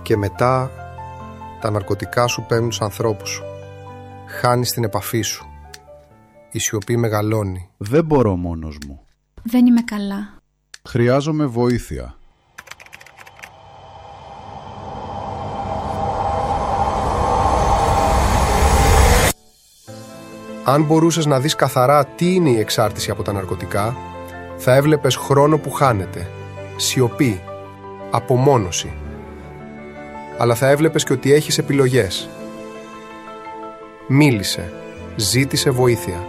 Και μετά τα ναρκωτικά σου παίρνουν τους ανθρώπους σου. Χάνεις την επαφή σου. Η σιωπή μεγαλώνει. Δεν μπορώ μόνος μου. Δεν είμαι καλά. Χρειάζομαι βοήθεια. Αν μπορούσες να δεις καθαρά τι είναι η εξάρτηση από τα ναρκωτικά, θα έβλεπες χρόνο που χάνεται, σιωπή, απομόνωση. Αλλά θα έβλεπες και ότι έχεις επιλογές. Μίλησε, ζήτησε βοήθεια.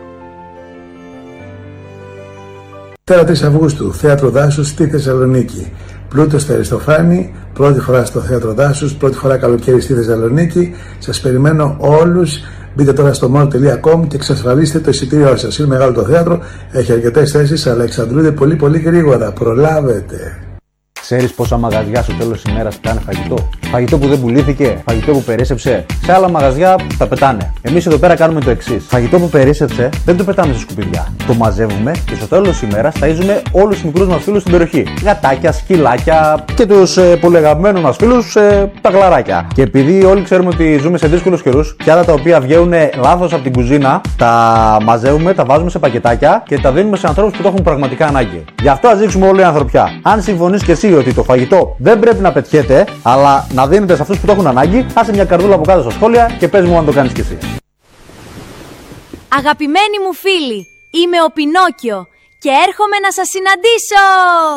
4 Αυγούστου, Θέατρο Δάσους στη Θεσσαλονίκη. Πλούτος στο Αριστοφάνη, πρώτη φορά στο Θέατρο Δάσους, πρώτη φορά καλοκαίρι στη Θεσσαλονίκη. Σας περιμένω όλους. Μπείτε τώρα στο mall.com και εξασφαλίστε το εισιτήριό σας. Είναι μεγάλο το θέατρο, έχει αρκετές θέσεις, αλλά εξαντλούνται πολύ γρήγορα. Προλάβετε. Ξέρεις πόσα μαγαζιά στο τέλος της ημέρας πετάνε φαγητό? Φαγητό που δεν πουλήθηκε, φαγητό που περίσσεψε. Σε άλλα μαγαζιά τα πετάνε. Εμείς εδώ πέρα κάνουμε το εξής. Φαγητό που περίσσεψε δεν το πετάμε σε σκουπίδια. Το μαζεύουμε και στο τέλος της ημέρας ταΐζουμε όλους τους μικρούς μας φίλους στην περιοχή. Γατάκια, σκυλάκια και τους πολύ αγαπημένους μας φίλους τα γλαράκια. Και επειδή όλοι ξέρουμε ότι ζούμε σε δύσκολους καιρούς, και άλλα τα οποία βγαίνουν λάθος από την κουζίνα, τα μαζεύουμε, τα βάζουμε σε πακετάκια και τα δίνουμε σε ανθρώπους που το έχουν πραγματικά ανάγκη. Γι' αυτό ας δείξουμε όλη η ανθρωπιά. Αν συμφωνείς και εσύ ότι το φαγητό δεν πρέπει να πετιέται, αλλά να δίνεται σε αυτούς που το έχουν ανάγκη, άσε μια καρδούλα από κάτω στα σχόλια και πες μου αν το κάνεις κι εσύ. Αγαπημένοι μου φίλοι, είμαι ο Πινόκιο και έρχομαι να σας συναντήσω!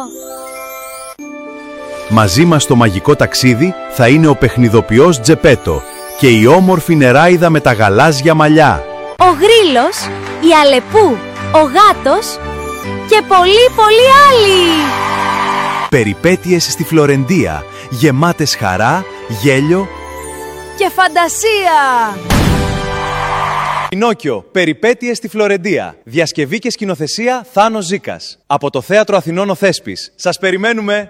Μαζί μας στο μαγικό ταξίδι θα είναι ο παιχνιδοποιός Τζεπέτο και η όμορφη νεράιδα με τα γαλάζια μαλλιά. Ο Γρίλος, η Αλεπού, ο Γάτος και πολλοί άλλοι! Περιπέτειες στη Φλωρεντία, γεμάτες χαρά, γέλιο και φαντασία! Πινόκιο, περιπέτειες στη Φλωρεντία. Διασκευή και σκηνοθεσία Θάνος Ζήκας. Από το Θέατρο Αθηνών ο Θέσπης. Σας περιμένουμε!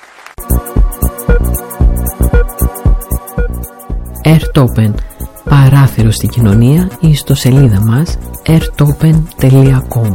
Airtopen. Παράθυρο στην κοινωνία, η ιστοσελίδα μας airtopen.com.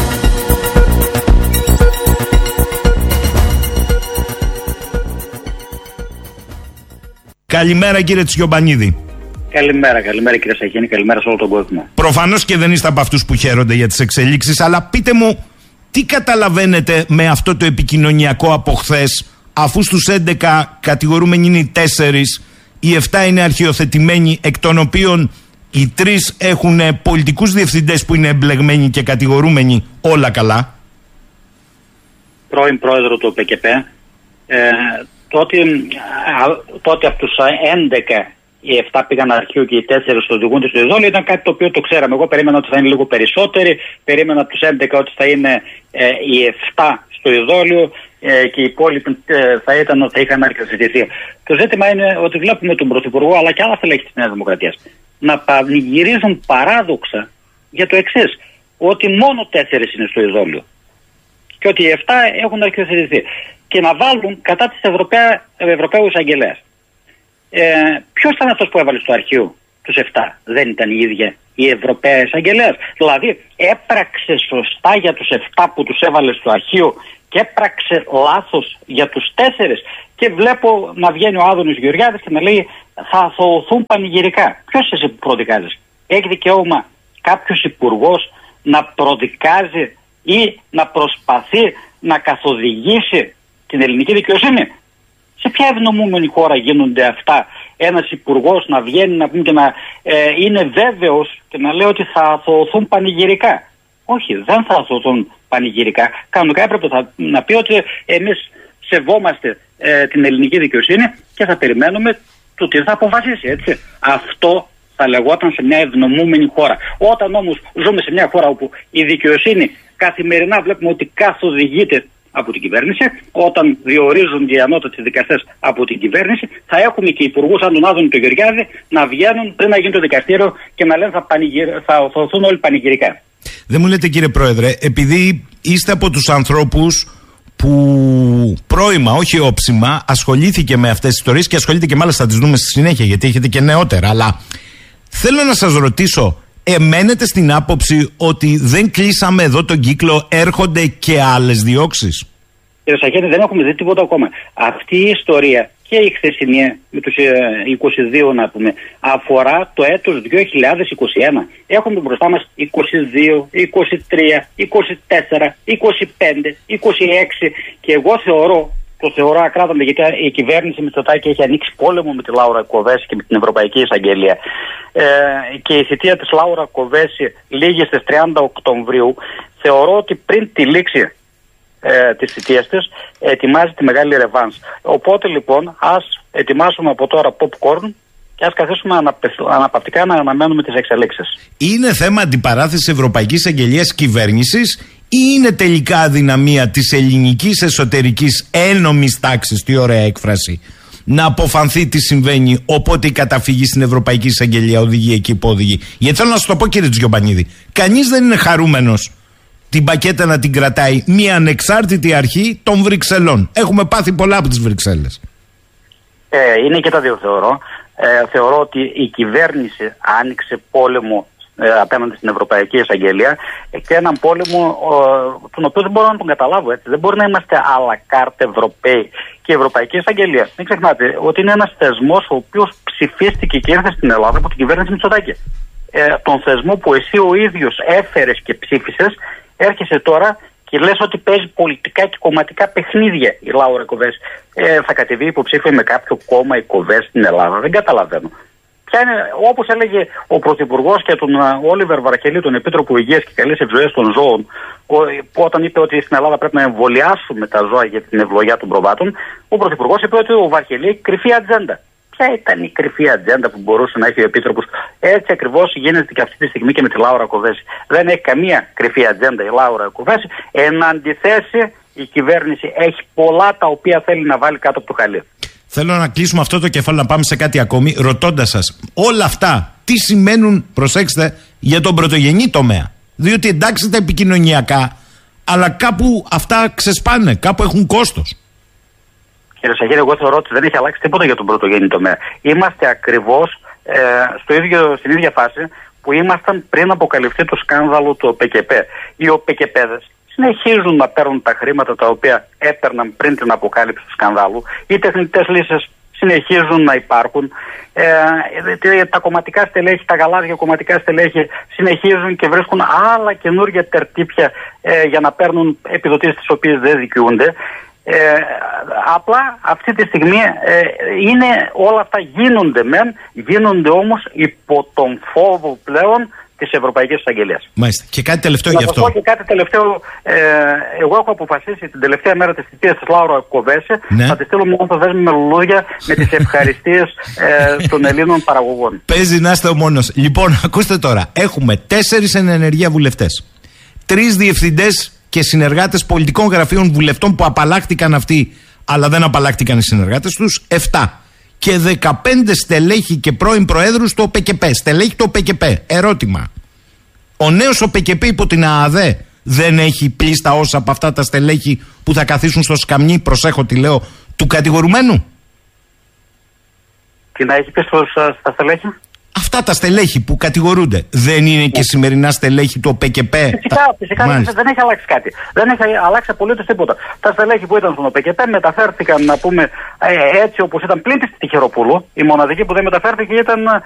Καλημέρα κύριε Τσιομπανίδη. Καλημέρα κύριε Σαχίνη, καλημέρα σε όλο τον κόσμο. Προφανώς και δεν είστε από αυτούς που χαίρονται για τις εξελίξεις, αλλά πείτε μου τι καταλαβαίνετε με αυτό το επικοινωνιακό από χθες, αφού στους 11 κατηγορούμενοι είναι οι 4, οι 7 είναι αρχιοθετημένοι, εκ των οποίων οι 3 έχουν πολιτικούς διευθυντές που είναι εμπλεγμένοι και κατηγορούμενοι, όλα καλά. Πρώην πρόεδρο του ΠΚΠ, τότε από τους 11 οι 7 πήγαν αρχείο και οι 4 οδηγούνται στο ειδόλιο, ήταν κάτι το οποίο το ξέραμε. Εγώ περίμενα ότι θα είναι λίγο περισσότεροι, περίμενα από τους 11 ότι θα είναι οι 7 στο ειδόλιο και οι υπόλοιποι θα είχαν αρχιοθετηθεί. Το ζήτημα είναι ότι βλέπουμε τον Πρωθυπουργό αλλά και άλλα στελέχη της Νέας Δημοκρατίας να πανηγυρίζουν παράδοξα για το εξής, ότι μόνο 4 είναι στο ειδόλιο και ότι οι 7 έχουν αρχιοθετηθεί και να βάλουν κατά της Ευρωπαίου Εισαγγελέας. Ποιος ήταν αυτός που έβαλε στο αρχείο τους 7? Δεν ήταν η ίδια η Ευρωπαία Εισαγγελέας? Δηλαδή έπραξε σωστά για τους 7 που τους έβαλε στο αρχείο και έπραξε λάθος για τους 4? Και βλέπω να βγαίνει ο Άδωνης Γεωργιάδης και να λέει θα αθωωωθούν πανηγυρικά. Ποιος εσύ που προδικάζεις? Έχει δικαίωμα κάποιος υπουργός να προδικάζει ή να προσπαθεί να καθοδηγήσει την ελληνική δικαιοσύνη? Σε ποια ευνομούμενη χώρα γίνονται αυτά? Ένας υπουργός να βγαίνει να πούμε και να είναι βέβαιος και να λέει ότι θα αθωωωθούν πανηγυρικά? Όχι, δεν θα αθωωωθούν πανηγυρικά. Κανονικά έπρεπε να πει ότι εμείς σεβόμαστε την ελληνική δικαιοσύνη και θα περιμένουμε το τι θα αποφασίσει, έτσι. Αυτό θα λεγόταν σε μια ευνομούμενη χώρα. Όταν όμως ζούμε σε μια χώρα όπου η δικαιοσύνη καθημερινά βλέπουμε ότι καθοδηγείται από την κυβέρνηση, όταν διορίζονται οι ανώτατοι δικαστές από την κυβέρνηση, θα έχουμε και υπουργούς σαν τον Άδωνη τον Γεωργιάδη να βγαίνουν πριν να γίνει το δικαστήριο και να λένε θα αθωωωθούν όλοι πανηγυρικά. Δεν μου λέτε κύριε Πρόεδρε, επειδή είστε από τους ανθρώπους που πρώιμα, όχι όψιμα, ασχολήθηκε με αυτές τις ιστορίες και ασχολείται και μάλιστα θα τις δούμε στη συνέχεια γιατί έχετε και νεότερα, αλλά θέλω να σας ρωτήσω, εμένετε στην άποψη ότι δεν κλείσαμε εδώ τον κύκλο, έρχονται και άλλες διώξεις? Κύριε Σαχίνη, δεν έχουμε δει τίποτα ακόμα. Αυτή η ιστορία και η χθεσινή με τους 22 να πούμε, αφορά το έτος 2021. Έχουμε μπροστά μας 22, 23, 24, 25, 26 και εγώ το θεωρώ ακράδαντο, γιατί η κυβέρνηση Μητσοτάκη έχει ανοίξει πόλεμο με τη Λάουρα Κοβέση και με την Ευρωπαϊκή Εισαγγελία. Και η θητεία της Λάουρα Κοβέση λήγει στις 30 Οκτωβρίου. Θεωρώ ότι πριν τη λήξη της θητείας της ετοιμάζει τη μεγάλη ρεβάνς. Οπότε λοιπόν ας ετοιμάσουμε από τώρα popcorn και ας καθίσουμε αναπαυτικά να αναμένουμε τις εξελίξεις. Είναι θέμα αντιπαράθεσης Ευρωπαϊκής Αγγελίας Κυβέρνησης ή είναι τελικά αδυναμία της ελληνικής εσωτερικής ένομης τάξης, τι ωραία έκφραση, να αποφανθεί τι συμβαίνει, οπότε η καταφύγη στην Ευρωπαϊκή Εισαγγελία οδηγεί εκεί που οδηγεί? Γιατί θέλω να σου το πω, κύριε Τζιομπανίδη, κανείς δεν είναι χαρούμενος την πακέτα να την κρατάει μια ανεξάρτητη αρχή των Βρυξελών. Έχουμε πάθει πολλά από τις Βρυξέλλες. Είναι και τα δύο θεωρώ. Θεωρώ ότι η κυβέρνηση άνοιξε πόλεμο απέναντι στην Ευρωπαϊκή Εισαγγελία και έναν πόλεμο τον οποίο δεν μπορώ να τον καταλάβω. Έτσι. Δεν μπορεί να είμαστε à la carte Ευρωπαίοι και η Ευρωπαϊκή Εισαγγελία. Μην ξεχνάτε ότι είναι ένας θεσμός ο οποίος ψηφίστηκε και ήρθε στην Ελλάδα από την κυβέρνηση Μητσοτάκη. Τον θεσμό που εσύ ο ίδιος έφερες και ψήφισες, έρχεσαι τώρα και λες ότι παίζει πολιτικά και κομματικά παιχνίδια η Λάουρα Κοβέση. Θα κατεβεί υποψήφια με κάποιο κόμμα η Κοβέση στην Ελλάδα? Δεν καταλαβαίνω. Όπως έλεγε ο Πρωθυπουργός και τον Όλιβερ Βαρκελή, τον Επίτροπο Υγείας και Καλής Ευζοίας των Ζώων, όταν είπε ότι στην Ελλάδα πρέπει να εμβολιάσουμε τα ζώα για την ευλογία των προβάτων, ο Πρωθυπουργός είπε ότι ο Βαρκελή έχει κρυφή ατζέντα. Ποια ήταν η κρυφή ατζέντα που μπορούσε να έχει ο Επίτροπος? Έτσι ακριβώς γίνεται και αυτή τη στιγμή και με τη Λάουρα Κοβέση. Δεν έχει καμία κρυφή ατζέντα η Λάουρα Κοβέση. Εν αντιθέσει, η κυβέρνηση έχει πολλά τα οποία θέλει να βάλει κάτω από το χαλί. Θέλω να κλείσουμε αυτό το κεφάλαιο, να πάμε σε κάτι ακόμη, ρωτώντας σας όλα αυτά τι σημαίνουν, προσέξτε, για τον πρωτογενή τομέα. Διότι εντάξει τα επικοινωνιακά, αλλά κάπου αυτά ξεσπάνε, κάπου έχουν κόστος. Κύριε Σαγέρη, εγώ θεωρώ ότι δεν έχει αλλάξει τίποτα για τον πρωτογενή τομέα. Είμαστε ακριβώς στην ίδια φάση που ήμασταν πριν αποκαλυφθεί το σκάνδαλο του ΟΠΚΠ. Οι ΟΠΚΠέδες συνεχίζουν να παίρνουν τα χρήματα τα οποία έπαιρναν πριν την αποκάλυψη του σκανδάλου. Οι τεχνητές λύσεις συνεχίζουν να υπάρχουν. Τα κομματικά στελέχη, τα γαλάζια κομματικά στελέχη συνεχίζουν και βρίσκουν άλλα καινούργια τερτύπια για να παίρνουν επιδοτήσεις τις οποίες δεν δικαιούνται. Απλά αυτή τη στιγμή όλα αυτά γίνονται όμως υπό τον φόβο πλέον της Ευρωπαϊκής Εισαγγελίας. Μάλιστα. Και κάτι τελευταίο γι' αυτό. Να πω και κάτι τελευταίο. Εγώ έχω αποφασίσει την τελευταία μέρα της θητείας της Λάουρα Κοβέση να τη στείλω μόνο δέσμη με λουλούδια με τις ευχαριστίες των Ελλήνων παραγωγών. Παίζει να είστε ο μόνος. Λοιπόν, ακούστε τώρα. Έχουμε 4 εν ενεργεία βουλευτές, 3 διευθυντές και συνεργάτες πολιτικών γραφείων βουλευτών που απαλλάχτηκαν αυτοί, αλλά δεν απαλλάχτηκαν οι συνεργάτες τους, 7. Και 15 στελέχη και πρώην προέδρους του ΟΠΚΠ. Στελέχη του ΟΠΚΠ. Ερώτημα. Ο νέος ΟΠΚΠ υπό την ΑΑΔΕ δεν έχει πλήστα όσα από αυτά τα στελέχη που θα καθίσουν στο σκαμνί, προσέχω τι λέω, του κατηγορουμένου? Τι να έχει πει στα στελέχη? Αυτά τα στελέχη που κατηγορούνται δεν είναι και σημερινά στελέχη του ΟΠΚΠ? Φυσικά δεν έχει αλλάξει κάτι. Δεν έχει αλλάξει απολύτως τίποτα. Τα στελέχη που ήταν στον ΟΠΚΠ μεταφέρθηκαν, να πούμε, έτσι όπως ήταν πλην της Τυχεροπούλου. Η μοναδική που δεν μεταφέρθηκε ήταν